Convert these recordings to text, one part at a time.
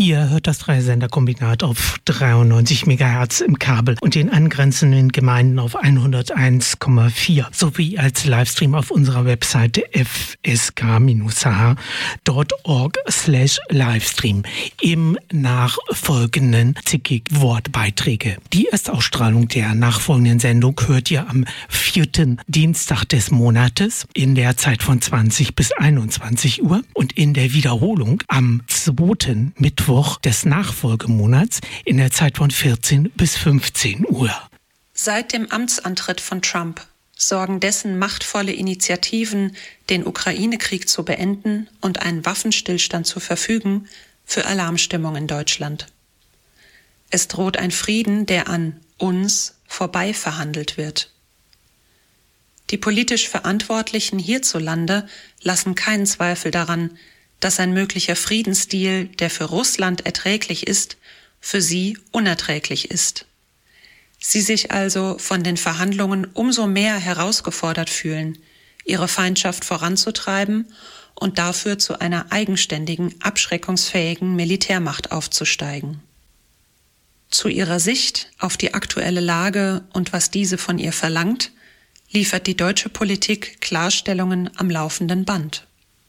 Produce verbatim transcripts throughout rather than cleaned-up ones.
Ihr hört das Dreisender-Kombinat auf dreiundneunzig Megahertz im Kabel und den angrenzenden Gemeinden auf hunderteins Komma vier sowie als Livestream auf unserer Webseite f s k h h punkt org slash Livestream. Im nachfolgenden zickig Wortbeiträge. Die Erstausstrahlung der nachfolgenden Sendung hört ihr am vierten Dienstag des Monates in der Zeit von zwanzig bis einundzwanzig Uhr und in der Wiederholung am zweiten Mittwoch des Nachfolgemonats in der Zeit von vierzehn bis fünfzehn Uhr. Seit dem Amtsantritt von Trump sorgen dessen machtvolle Initiativen, den Ukraine-Krieg zu beenden und einen Waffenstillstand zu verfügen, für Alarmstimmung in Deutschland. Es droht ein Frieden, der an uns vorbei verhandelt wird. Die politisch Verantwortlichen hierzulande lassen keinen Zweifel daran, dass ein möglicher Friedensdeal, der für Russland erträglich ist, für sie unerträglich ist. Sie sich also von den Verhandlungen umso mehr herausgefordert fühlen, ihre Feindschaft voranzutreiben und dafür zu einer eigenständigen, abschreckungsfähigen Militärmacht aufzusteigen. Zu ihrer Sicht auf die aktuelle Lage und was diese von ihr verlangt, liefert die deutsche Politik Klarstellungen am laufenden Band.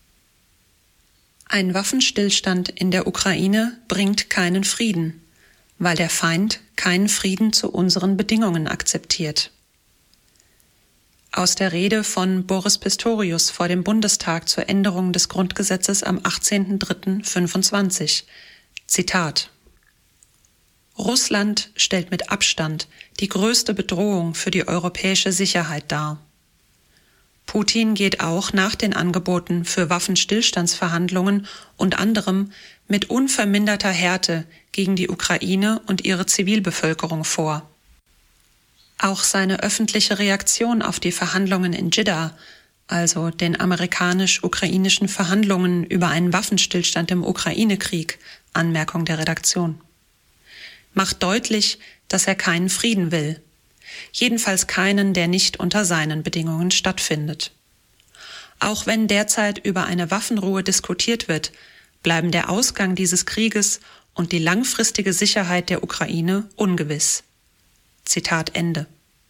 Ein Waffenstillstand in der Ukraine bringt keinen Frieden, weil der Feind keinen Frieden zu unseren Bedingungen akzeptiert. Aus der Rede von Boris Pistorius vor dem Bundestag zur Änderung des Grundgesetzes am achtzehnten dritten fünfundzwanzig. Zitat: Russland stellt mit Abstand die größte Bedrohung für die europäische Sicherheit dar. Putin geht auch nach den Angeboten für Waffenstillstandsverhandlungen und anderem mit unverminderter Härte gegen die Ukraine und ihre Zivilbevölkerung vor. Auch seine öffentliche Reaktion auf die Verhandlungen in Dschidda, also den amerikanisch-ukrainischen Verhandlungen über einen Waffenstillstand im Ukraine-Krieg, Anmerkung der Redaktion, macht deutlich, dass er keinen Frieden will. Jedenfalls keinen, der nicht unter seinen Bedingungen stattfindet. Auch wenn derzeit über eine Waffenruhe diskutiert wird, bleiben der Ausgang dieses Krieges und die langfristige Sicherheit der Ukraine ungewiss. Zitat Ende.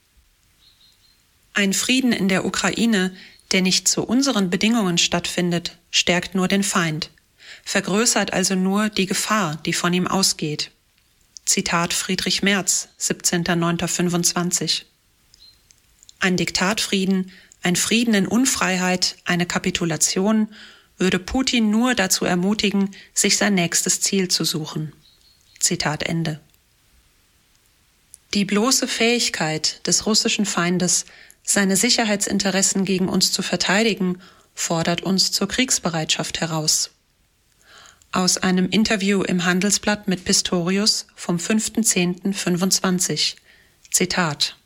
Ein Frieden in der Ukraine, der nicht zu unseren Bedingungen stattfindet, stärkt nur den Feind, vergrößert also nur die Gefahr, die von ihm ausgeht. Zitat Friedrich Merz, siebzehnter neunter fünfundzwanzig. Ein Diktatfrieden, ein Frieden in Unfreiheit, eine Kapitulation würde Putin nur dazu ermutigen, sich sein nächstes Ziel zu suchen. Zitat Ende. Die bloße Fähigkeit des russischen Feindes, seine Sicherheitsinteressen gegen uns zu verteidigen, fordert uns zur Kriegsbereitschaft heraus. Aus einem Interview im Handelsblatt mit Pistorius vom fünften zehnten fünfundzwanzig. Zitat: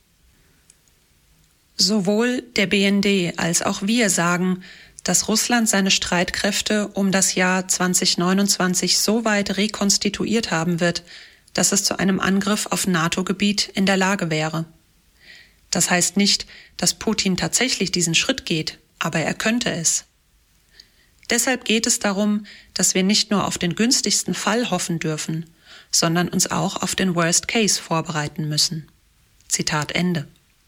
Sowohl der B N D als auch wir sagen, dass Russland seine Streitkräfte um das Jahr zweitausendneunundzwanzig so weit rekonstituiert haben wird, dass es zu einem Angriff auf NATO-Gebiet in der Lage wäre. Das heißt nicht, dass Putin tatsächlich diesen Schritt geht, aber er könnte es. Deshalb geht es darum, dass wir nicht nur auf den günstigsten Fall hoffen dürfen, sondern uns auch auf den Worst Case vorbereiten müssen. Zitat Ende.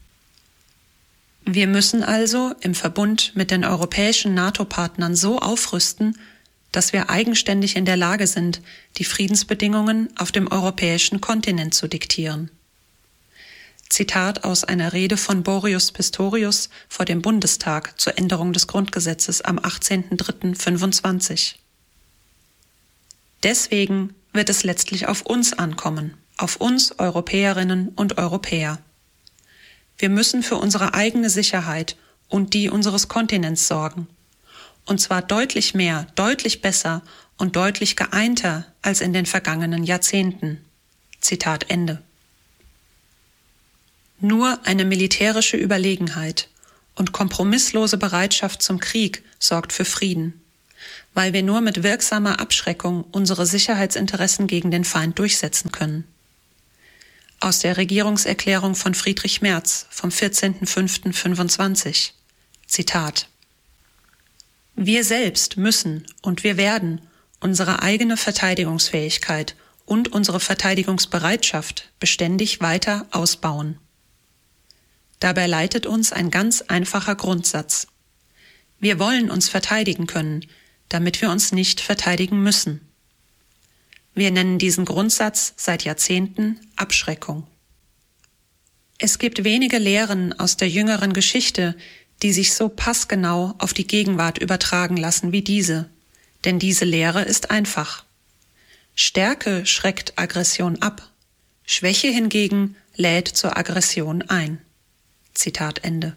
Wir müssen also im Verbund mit den europäischen NATO-Partnern so aufrüsten, dass wir eigenständig in der Lage sind, die Friedensbedingungen auf dem europäischen Kontinent zu diktieren. Zitat aus einer Rede von Boris Pistorius vor dem Bundestag zur Änderung des Grundgesetzes am achtzehnten dritten fünfundzwanzig. Deswegen wird es letztlich auf uns ankommen, auf uns Europäerinnen und Europäer. Wir müssen für unsere eigene Sicherheit und die unseres Kontinents sorgen. Und zwar deutlich mehr, deutlich besser und deutlich geeinter als in den vergangenen Jahrzehnten. Zitat Ende. Nur eine militärische Überlegenheit und kompromisslose Bereitschaft zum Krieg sorgt für Frieden, weil wir nur mit wirksamer Abschreckung unsere Sicherheitsinteressen gegen den Feind durchsetzen können. Aus der Regierungserklärung von Friedrich Merz vom vierzehnten fünften fünfundzwanzig. Zitat: Wir selbst müssen und wir werden unsere eigene Verteidigungsfähigkeit und unsere Verteidigungsbereitschaft beständig weiter ausbauen. Dabei leitet uns ein ganz einfacher Grundsatz. Wir wollen uns verteidigen können, damit wir uns nicht verteidigen müssen. Wir nennen diesen Grundsatz seit Jahrzehnten Abschreckung. Es gibt wenige Lehren aus der jüngeren Geschichte, die sich so passgenau auf die Gegenwart übertragen lassen wie diese. Denn diese Lehre ist einfach. Stärke schreckt Aggression ab, Schwäche hingegen lädt zur Aggression ein. Zitat Ende.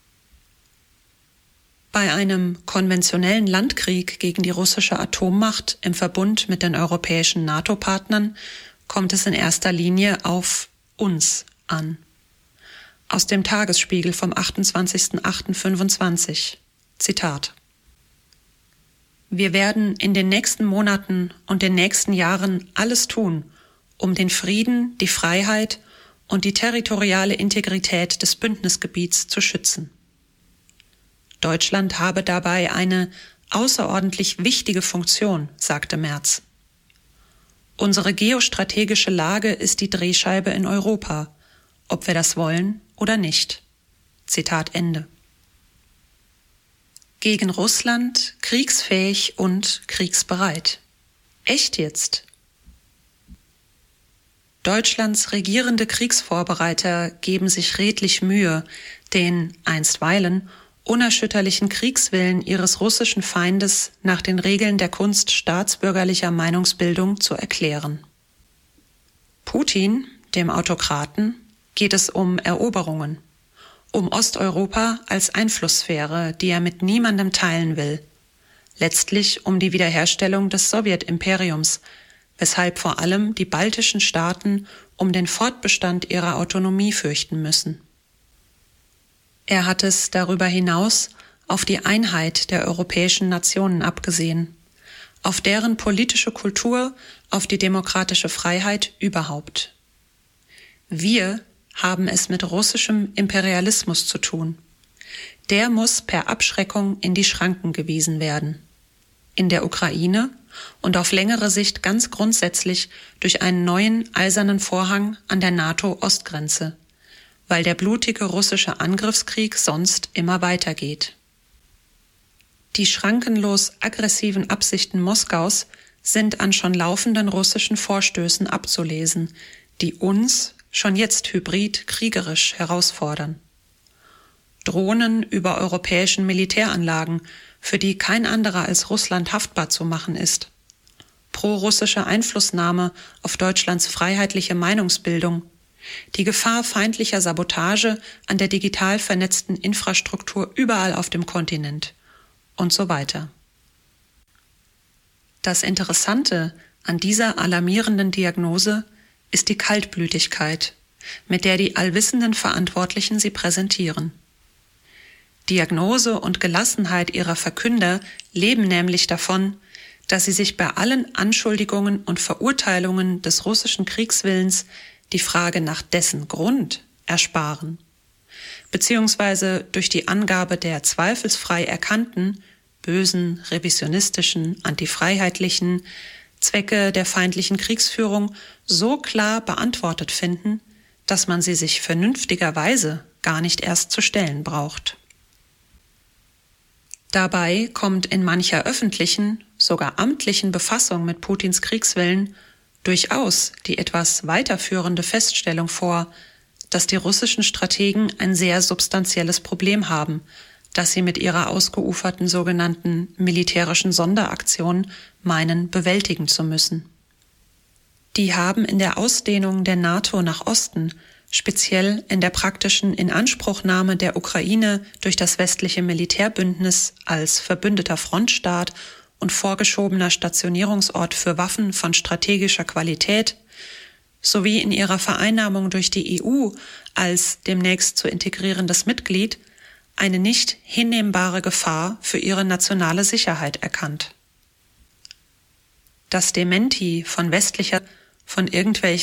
Bei einem konventionellen Landkrieg gegen die russische Atommacht im Verbund mit den europäischen NATO-Partnern kommt es in erster Linie auf uns an. Aus dem Tagesspiegel vom achtundzwanzigster achter fünfundzwanzig. Zitat. Wir werden in den nächsten Monaten und den nächsten Jahren alles tun, um den Frieden, die Freiheit und die territoriale Integrität des Bündnisgebiets zu schützen. Deutschland habe dabei eine außerordentlich wichtige Funktion, sagte Merz. Unsere geostrategische Lage ist die Drehscheibe in Europa, ob wir das wollen oder nicht. Zitat Ende. Gegen Russland kriegsfähig und kriegsbereit. Echt jetzt? Deutschlands regierende Kriegsvorbereiter geben sich redlich Mühe, den einstweilen unerschütterlichen Kriegswillen ihres russischen Feindes nach den Regeln der Kunst staatsbürgerlicher Meinungsbildung zu erklären. Putin, dem Autokraten, geht es um Eroberungen, um Osteuropa als Einflusssphäre, die er mit niemandem teilen will, letztlich um die Wiederherstellung des Sowjetimperiums, weshalb vor allem die baltischen Staaten um den Fortbestand ihrer Autonomie fürchten müssen. Er hat es darüber hinaus auf die Einheit der europäischen Nationen abgesehen, auf deren politische Kultur, auf die demokratische Freiheit überhaupt. Wir haben es mit russischem Imperialismus zu tun. Der muss per Abschreckung in die Schranken gewiesen werden. In der Ukraine und auf längere Sicht ganz grundsätzlich durch einen neuen eisernen Vorhang an der NATO-Ostgrenze, weil der blutige russische Angriffskrieg sonst immer weitergeht. Die schrankenlos aggressiven Absichten Moskaus sind an schon laufenden russischen Vorstößen abzulesen, die uns schon jetzt hybrid kriegerisch herausfordern. Drohnen über europäischen Militäranlagen, für die kein anderer als Russland haftbar zu machen ist. Pro-russische Einflussnahme auf Deutschlands freiheitliche Meinungsbildung. Die Gefahr feindlicher Sabotage an der digital vernetzten Infrastruktur überall auf dem Kontinent. Und so weiter. Das Interessante an dieser alarmierenden Diagnose ist die Kaltblütigkeit, mit der die allwissenden Verantwortlichen sie präsentieren. Diagnose und Gelassenheit ihrer Verkünder leben nämlich davon, dass sie sich bei allen Anschuldigungen und Verurteilungen des russischen Kriegswillens die Frage nach dessen Grund ersparen, beziehungsweise durch die Angabe der zweifelsfrei erkannten, bösen, revisionistischen, antifreiheitlichen Zwecke der feindlichen Kriegsführung so klar beantwortet finden, dass man sie sich vernünftigerweise gar nicht erst zu stellen braucht. Dabei kommt in mancher öffentlichen, sogar amtlichen Befassung mit Putins Kriegswillen durchaus die etwas weiterführende Feststellung vor, dass die russischen Strategen ein sehr substanzielles Problem haben, das sie mit ihrer ausgeuferten sogenannten militärischen Sonderaktion meinen, bewältigen zu müssen. Die haben in der Ausdehnung der NATO nach Osten, speziell in der praktischen Inanspruchnahme der Ukraine durch das westliche Militärbündnis als verbündeter Frontstaat und vorgeschobener Stationierungsort für Waffen von strategischer Qualität, sowie in ihrer Vereinnahmung durch die E U als demnächst zu integrierendes Mitglied, eine nicht hinnehmbare Gefahr für ihre nationale Sicherheit erkannt. Das Dementi von westlicher, von irgendwelchen